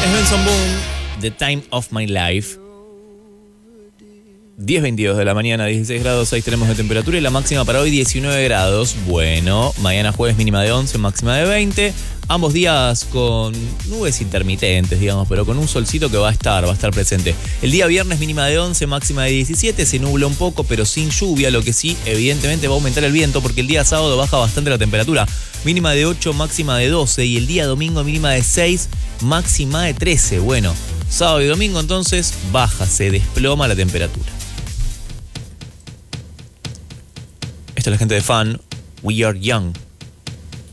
es Benson Boone, The Time of My Life. 10:22 de la mañana, 16 grados 6 tenemos de temperatura y la máxima para hoy 19 grados. Bueno, mañana jueves mínima de 11, máxima de 20. Ambos días con nubes intermitentes, digamos, pero con un solcito que va a estar presente. El día viernes mínima de 11, máxima de 17, se nubla un poco, pero sin lluvia, lo que sí, evidentemente va a aumentar el viento porque el día sábado baja bastante la temperatura. Mínima de 8, máxima de 12 y el día domingo mínima de 6, máxima de 13. Bueno, sábado y domingo entonces baja, se desploma la temperatura. Esta es la gente de Fan, We Are Young.